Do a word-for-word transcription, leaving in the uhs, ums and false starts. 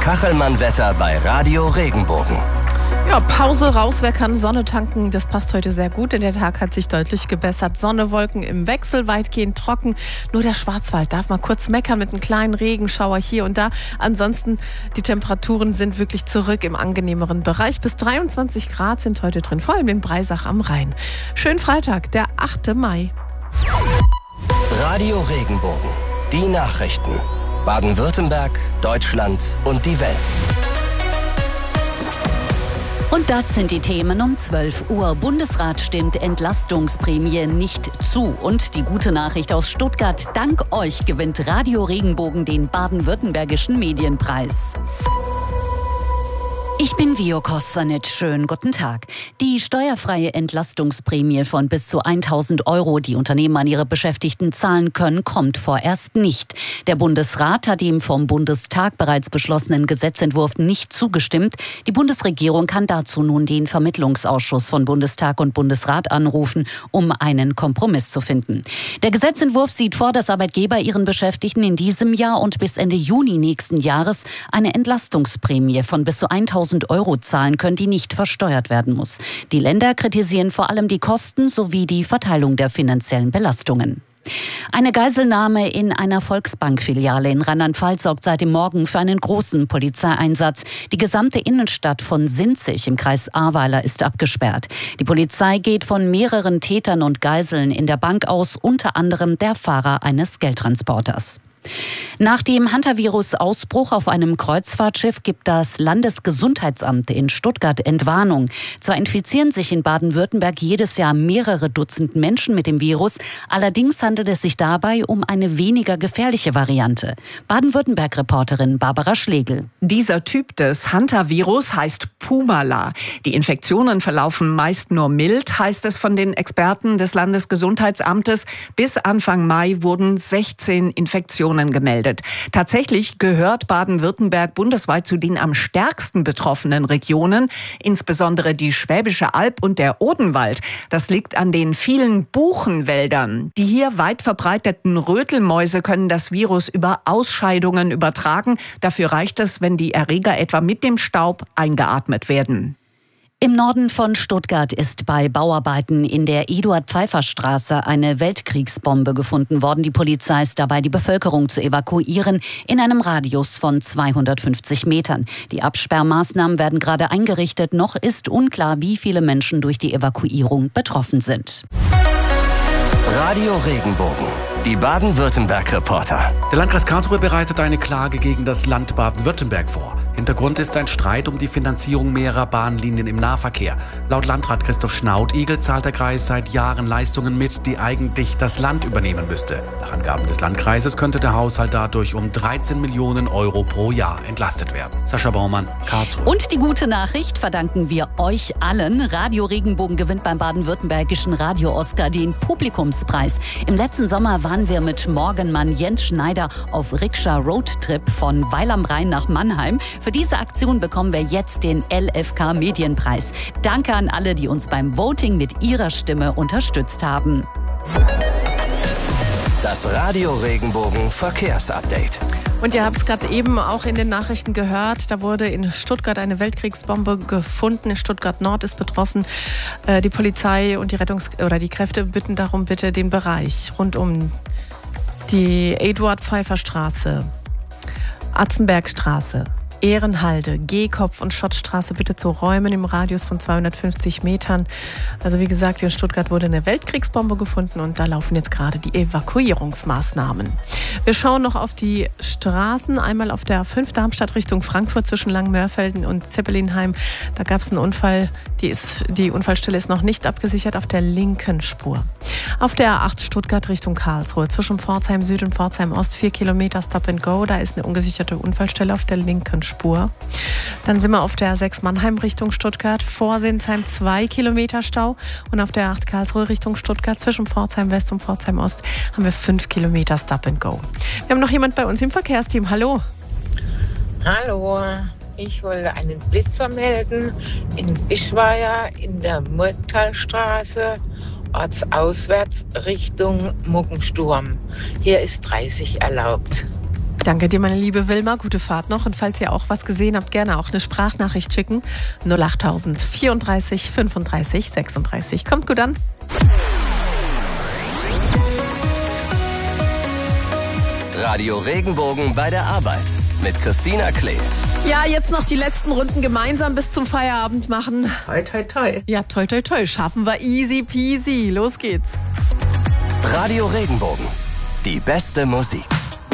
Kachelmann-Wetter bei Radio Regenbogen. Ja, Pause raus, wer kann Sonne tanken? Das passt heute sehr gut, denn der Tag hat sich deutlich gebessert. Sonne, Wolken im Wechsel, weitgehend trocken. Nur der Schwarzwald darf mal kurz meckern mit einem kleinen Regenschauer hier und da. Ansonsten, die Temperaturen sind wirklich zurück im angenehmeren Bereich. Bis dreiundzwanzig Grad sind heute drin, vor allem in Breisach am Rhein. Schönen Freitag, der achte Mai. Radio Regenbogen. Die Nachrichten. Baden-Württemberg, Deutschland und die Welt. Und das sind die Themen um zwölf Uhr. Bundesrat stimmt Entlastungsprämie nicht zu. Und die gute Nachricht aus Stuttgart: Dank euch gewinnt Radio Regenbogen den baden-württembergischen Medienpreis. Ich bin Vio Kosanic. Schönen guten Tag. Die steuerfreie Entlastungsprämie von bis zu tausend Euro, die Unternehmen an ihre Beschäftigten zahlen können, kommt vorerst nicht. Der Bundesrat hat dem vom Bundestag bereits beschlossenen Gesetzentwurf nicht zugestimmt. Die Bundesregierung kann dazu nun den Vermittlungsausschuss von Bundestag und Bundesrat anrufen, um einen Kompromiss zu finden. Der Gesetzentwurf sieht vor, dass Arbeitgeber ihren Beschäftigten in diesem Jahr und bis Ende Juni nächsten Jahres eine Entlastungsprämie von bis zu tausend Euro zahlen können, die nicht versteuert werden muss. Die Länder kritisieren vor allem die Kosten sowie die Verteilung der finanziellen Belastungen. Eine Geiselnahme in einer Volksbank-Filiale in Rheinland-Pfalz sorgt seit dem Morgen für einen großen Polizeieinsatz. Die gesamte Innenstadt von Sinzig im Kreis Ahrweiler ist abgesperrt. Die Polizei geht von mehreren Tätern und Geiseln in der Bank aus, unter anderem der Fahrer eines Geldtransporters. Nach dem Hantavirus-Ausbruch auf einem Kreuzfahrtschiff gibt das Landesgesundheitsamt in Stuttgart Entwarnung. Zwar infizieren sich in Baden-Württemberg jedes Jahr mehrere Dutzend Menschen mit dem Virus, allerdings handelt es sich dabei um eine weniger gefährliche Variante. Baden-Württemberg-Reporterin Barbara Schlegel. Dieser Typ des Hantavirus heißt Pumala. Die Infektionen verlaufen meist nur mild, heißt es von den Experten des Landesgesundheitsamtes. Bis Anfang Mai wurden sechzehn Infektionen gemeldet. Tatsächlich gehört Baden-Württemberg bundesweit zu den am stärksten betroffenen Regionen, insbesondere die Schwäbische Alb und der Odenwald. Das liegt an den vielen Buchenwäldern. Die hier weit verbreiteten Rötelmäuse können das Virus über Ausscheidungen übertragen. Dafür reicht es, wenn die Erreger etwa mit dem Staub eingeatmet werden. Im Norden von Stuttgart ist bei Bauarbeiten in der Eduard-Pfeiffer-Straße eine Weltkriegsbombe gefunden worden. Die Polizei ist dabei, die Bevölkerung zu evakuieren in einem Radius von zweihundertfünfzig Metern. Die Absperrmaßnahmen werden gerade eingerichtet. Noch ist unklar, wie viele Menschen durch die Evakuierung betroffen sind. Radio Regenbogen. Die Baden-Württemberg-Reporter. Der Landkreis Karlsruhe bereitet eine Klage gegen das Land Baden-Württemberg vor. Hintergrund ist ein Streit um die Finanzierung mehrerer Bahnlinien im Nahverkehr. Laut Landrat Christoph Schnautigel zahlt der Kreis seit Jahren Leistungen mit, die eigentlich das Land übernehmen müsste. Nach Angaben des Landkreises könnte der Haushalt dadurch um dreizehn Millionen Euro pro Jahr entlastet werden. Sascha Baumann, Karlsruhe. Und die gute Nachricht verdanken wir euch allen. Radio Regenbogen gewinnt beim baden-württembergischen Radio-Oscar den Publikumspreis. Im letzten Sommer waren wir mit Morgenmann Jens Schneider auf Rikscha-Roadtrip von Weil am Rhein nach Mannheim. Für diese Aktion bekommen wir jetzt den L F K Medienpreis. Danke an alle, die uns beim Voting mit ihrer Stimme unterstützt haben. Das Radio Regenbogen Verkehrsupdate. Und ihr habt es gerade eben auch in den Nachrichten gehört, da wurde in Stuttgart eine Weltkriegsbombe gefunden. In Stuttgart Nord ist betroffen. Die Polizei und die Rettungs- oder die Kräfte bitten darum, bitte den Bereich rund um die Eduard-Pfeiffer-Straße, Atzenbergstraße, Ehrenhalde, Gehkopf und Schottstraße bitte zu räumen im Radius von zweihundertfünfzig Metern. Also wie gesagt, in Stuttgart wurde eine Weltkriegsbombe gefunden und da laufen jetzt gerade die Evakuierungsmaßnahmen. Wir schauen noch auf die Straßen. Einmal auf der A fünf Darmstadt Richtung Frankfurt zwischen Langenmörfelden und Zeppelinheim. Da gab es einen Unfall. Die, ist, die Unfallstelle ist noch nicht abgesichert auf der linken Spur. Auf der A acht Stuttgart Richtung Karlsruhe zwischen Pforzheim Süd und Pforzheim Ost vier Kilometer Stop and Go. Da ist eine ungesicherte Unfallstelle auf der linken Spur. Dann sind wir auf der A sechs Mannheim Richtung Stuttgart vor Sinsheim zwei Kilometer Stau. Und auf der A acht Karlsruhe Richtung Stuttgart zwischen Pforzheim West und Pforzheim Ost haben wir fünf Kilometer Stop and Go. Wir haben noch jemand bei uns im Verkehrsteam. Hallo. Hallo. Ich wollte einen Blitzer melden in Bischweier in der Murgtalstraße, ortsauswärts Richtung Muggensturm. Hier ist dreißig erlaubt. Danke dir, meine liebe Wilma. Gute Fahrt noch. Und falls ihr auch was gesehen habt, gerne auch eine Sprachnachricht schicken. null achttausend vierunddreißig fünfunddreißig sechsunddreißig. Kommt gut an. Radio Regenbogen bei der Arbeit mit Christina Klee. Ja, jetzt noch die letzten Runden gemeinsam bis zum Feierabend machen. Toi, toi, toi. Ja, toi, toi, toi. Schaffen wir easy peasy. Los geht's. Radio Regenbogen. Die beste Musik.